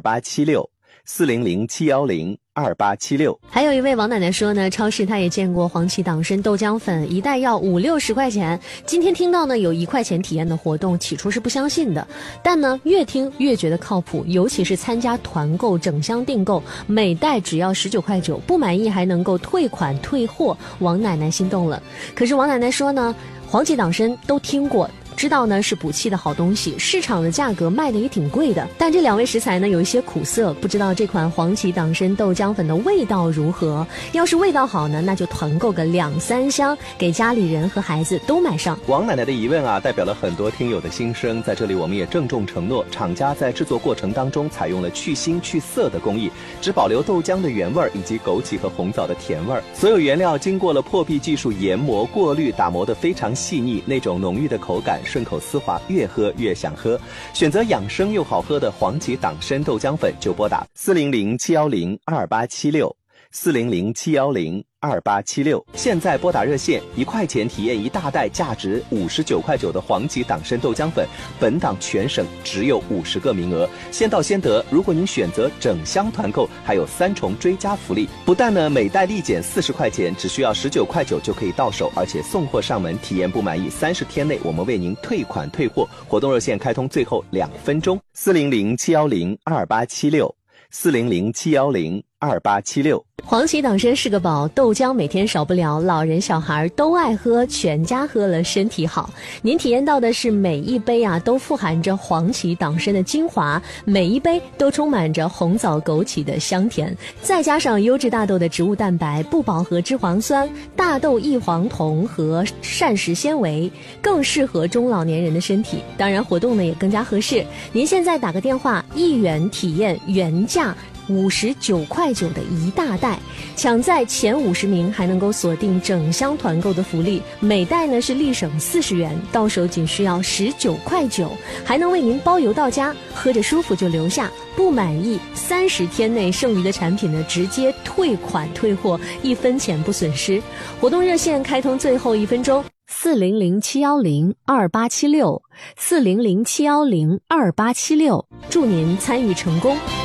，400-710-2876，400-710-2876。 还有一位王奶奶说呢，超市她也见过黄芪党参豆浆粉，一袋要50-60块钱。今天听到呢有1块钱体验的活动，起初是不相信的，但呢越听越觉得靠谱，尤其是参加团购整箱订购，每袋只要19.9块，不满意还能够退款退货，王奶奶心动了。可是王奶奶说呢，黄芪党参都听过，知道呢是补气的好东西，市场的价格卖的也挺贵的，但这2味食材呢有一些苦涩，不知道这款黄芪党参豆浆粉的味道如何。要是味道好呢，那就团购个2-3箱，给家里人和孩子都买上。 王奶奶的疑问啊，代表了很多听友的心声，在这里我们也郑重承诺，厂家在制作过程当中采用了去腥去涩的工艺，只保留豆浆的原味以及枸杞和红枣的甜味，所有原料经过了破壁技术研磨过滤，打磨得非常细腻，那种浓郁的口感顺口丝滑，越喝越想喝。选择养生又好喝的黄芪党参豆浆粉，就拨打400-710-2876，400-710-2876。现在拨打热线，1块钱体验1大袋价值59.9块的黄芪党参豆浆粉，本档全省只有50个名额，先到先得。如果您选择整箱团购，还有3重追加福利，不但呢每袋立减40块钱，只需要19.9块就可以到手，而且送货上门，体验不满意30天内我们为您退款退货。活动热线开通最后2分钟，400-710-2876，400-710-2876。 黄芪党参是个宝，豆浆每天少不了，老人小孩都爱喝，全家喝了身体好。您体验到的是每一杯啊都富含着黄芪党参的精华，每一杯都充满着红枣枸杞的香甜，再加上优质大豆的植物蛋白、不饱和脂肪酸、大豆异黄酮和膳食纤维，更适合中老年人的身体。当然活动呢也更加合适，您现在打个电话，1元体验原价59.9块的1大袋，抢在前50名还能够锁定整箱团购的福利，每袋呢是立省40元，到手仅需要19.9块，还能为您包邮到家，喝着舒服就留下，不满意30天内剩余的产品呢直接退款退货，1分钱不损失。活动热线开通最后1分钟，400-710-2876，400-710-2876，祝您参与成功。